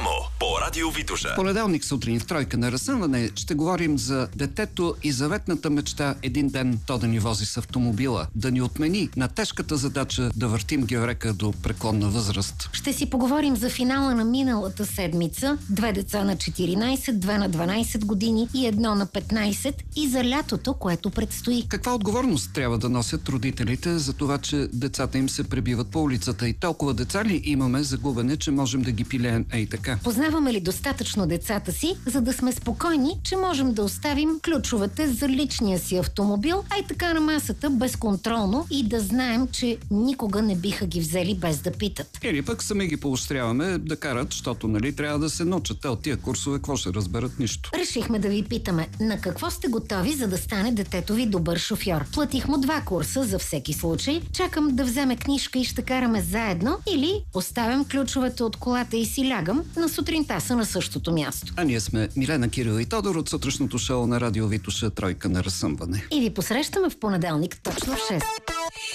Само по Радио Витоша. Понеделник сутрин в Тройка на разсъмване ще говорим за детето и заветната мечта един ден то да ни вози с автомобила, да ни отмени на тежката задача да въртим георека до преклонна възраст. Ще си поговорим за финала на миналата седмица, 2 деца на 14, 2 на 12 години и 1 на 15 и за лятото, което предстои. Каква отговорност трябва да носят родителите за това, че децата им се пребиват по улицата и толкова деца ли имаме за губене, че можем да ги пилеем ей така? Познаваме ли достатъчно децата си, за да сме спокойни, че можем да оставим ключовете за личния си автомобил, а и така на масата безконтролно и да знаем, че никога не биха ги взели без да питат? Или пък сами ги поощряваме да карат, защото нали трябва да се научат. Те от тия курсове какво ще разберат? Нищо. Решихме да ви питаме, на какво сте готови, за да стане детето ви добър шофьор? Платих му 2 курса за всеки случай, чакам да вземе книжка и ще караме заедно, или оставям ключовете от колата и си лягам, на сутринта са на същото място. А ние сме Милена, Кирил и Тодор от сутрешното шоу на Радио Витоша Тройка на разсъмване. И ви посрещаме в понеделник точно в 6.